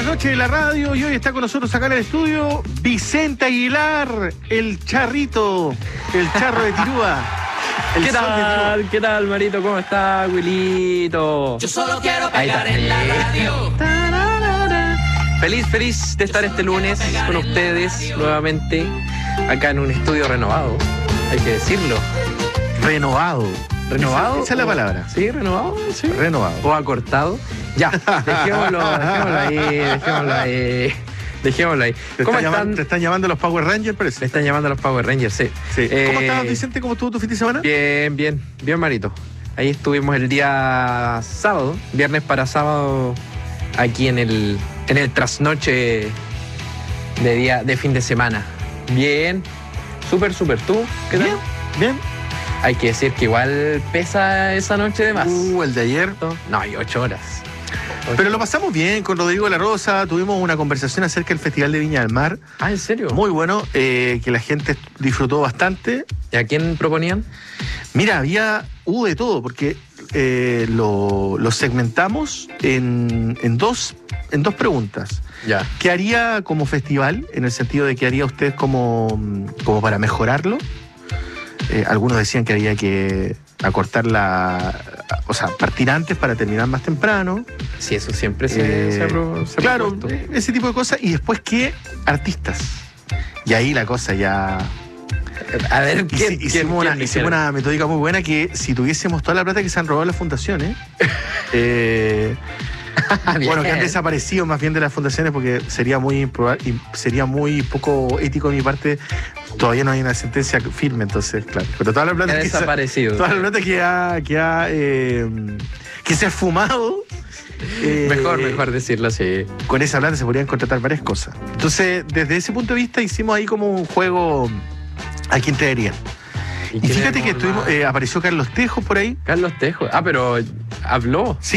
noche de la radio y hoy está con nosotros acá en el estudio Vicente Aguilar, el charrito, el charro de Tirúa. ¿Qué tal? ¿Qué tal, Marito? ¿Cómo está, Wilito? Yo solo quiero pegar en la radio. Feliz de estar este lunes con ustedes nuevamente acá en un estudio renovado, hay que decirlo. Renovado. ¿Renovado? Esa es la palabra. ¿Sí? ¿Renovado? Sí. Renovado. ¿O acortado? Ya, dejémoslo ahí. ¿Cómo están? ¿Te están llamando los Power Rangers, parece? Me están llamando los Power Rangers, sí. ¿Cómo estás, Vicente? ¿Cómo estuvo tu fin de semana? Bien, Marito. Ahí estuvimos el día sábado, viernes para sábado, aquí en el trasnoche de fin de semana. Bien, súper. ¿Tú? ¿Qué tal? Bien. Hay que decir que igual pesa esa noche de más. El de ayer. No, hay 8 horas. Pero lo pasamos bien con Rodrigo de la Rosa, tuvimos una conversación acerca del Festival de Viña del Mar. Ah, ¿en serio? Muy bueno, que la gente disfrutó bastante. ¿Y a quién proponían? Mira, hubo de todo, porque lo segmentamos en dos preguntas. Ya. ¿Qué haría como festival? En el sentido de qué haría usted como para mejorarlo. Algunos decían que había que acortar partir antes para terminar más temprano. Sí, eso siempre se claro, propuesto. Ese tipo de cosas. Y después, ¿qué artistas? Y ahí la cosa ya... A ver, hicimos una metódica muy buena que si tuviésemos toda la plata que se han robado las fundaciones, bueno, que han desaparecido más bien de las fundaciones, porque sería muy poco ético de mi parte. Todavía no hay una sentencia firme, entonces, claro. Pero toda la plata que desaparecido. Toda la plata que se ha fumado. Mejor decirlo así. Con esa plata se podrían contratar varias cosas. Entonces, desde ese punto de vista, hicimos ahí como un juego a quién traerían. Y fíjate que apareció Carlos Tejo por ahí. Carlos Tejo. Ah, pero habló. Sí.